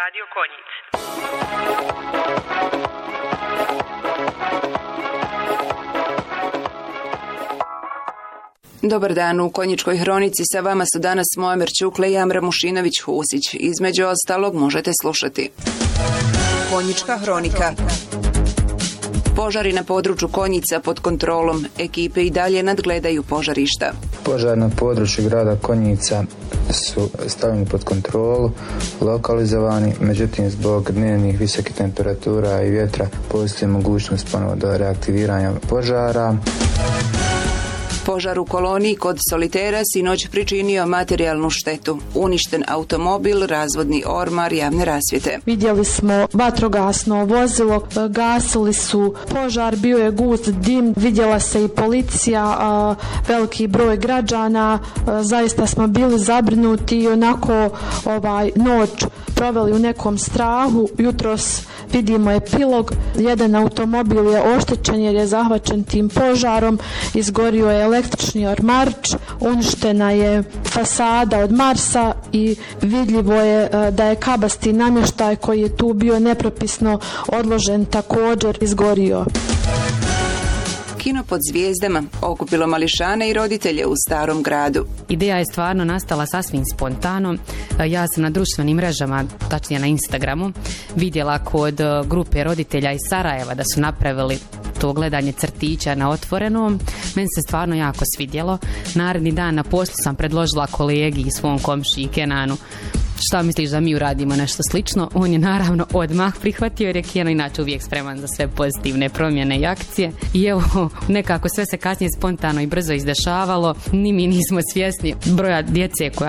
Radio Konjic. Dobar dan, u Konjičkoj hronici sa vama su danas Moamer Ćukle i Amra Mušinović-Husić. Između ostalog možete slušati. Konjička hronika. Požari na području Konjica pod kontrolom. Ekipe i dalje nadgledaju požarišta. Požar na području grada Konjica su stavljeni pod kontrolu, lokalizovani, međutim zbog dnevnih visokih temperatura i vjetra postoji mogućnost ponovo do reaktiviranja požara. Požar u koloniji kod Solitera sinoć pričinio materijalnu štetu. Uništen automobil, razvodni ormar javne rasvjete. Vidjeli smo vatrogasno vozilo, gasili su požar, bio je gust dim, vidjela se i policija, veliki broj građana, zaista smo bili zabrinuti i onako noć proveli u nekom strahu. Jutros vidimo epilog, jedan automobil je oštećen jer je zahvaćen tim požarom, izgorio je električni ormarč, uništena je fasada od Marsa i vidljivo je da je kabasti namještaj koji je tu bio nepropisno odložen također izgorio. Kino pod zvijezdama okupilo mališane i roditelje u Starom gradu. Ideja je stvarno nastala sasvim spontano. Ja sam na društvenim mrežama, tačnije na Instagramu, vidjela kod grupe roditelja iz Sarajeva da su napravili to gledanje crtića na otvorenom. Meni se stvarno jako svidjelo. Naredni dan na poslu sam predložila kolegi i svom komšiji Kenanu: šta misliš da mi uradimo nešto slično? On je naravno odmah prihvatio jer je Keno inače uvijek spreman za sve pozitivne promjene i akcije. I evo, nekako sve se kasnije spontano i brzo izdešavalo. Ni mi nismo svjesni broja djece koja